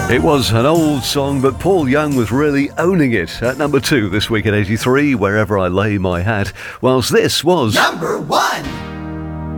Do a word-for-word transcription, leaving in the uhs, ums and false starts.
It was an old song, but Paul Young was really owning it at number two this week at eighty-three, Wherever I Lay My Hat, whilst this was number one.